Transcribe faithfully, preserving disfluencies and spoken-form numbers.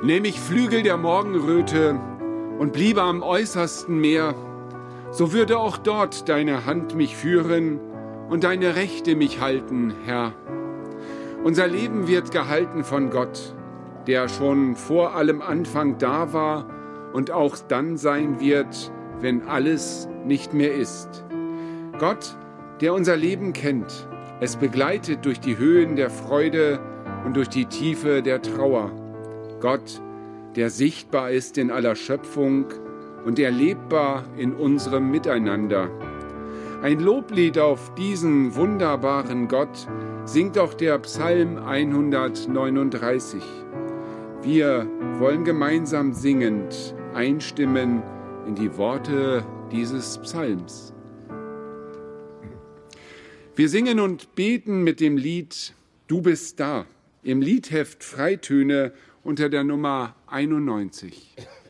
Nähm ich Flügel der Morgenröte und bliebe am äußersten Meer, so würde auch dort deine Hand mich führen und deine Rechte mich halten, Herr. Unser Leben wird gehalten von Gott, der schon vor allem Anfang da war und auch dann sein wird, wenn alles nicht mehr ist. Gott, der unser Leben kennt, es begleitet durch die Höhen der Freude und durch die Tiefe der Trauer. Gott, der sichtbar ist in aller Schöpfung und erlebbar in unserem Miteinander. Ein Loblied auf diesen wunderbaren Gott singt auch der Psalm hundertneununddreißig. Wir wollen gemeinsam singend einstimmen in die Worte dieses Psalms. Wir singen und beten mit dem Lied Du bist da, im Liedheft Freitöne unter der Nummer einundneunzig.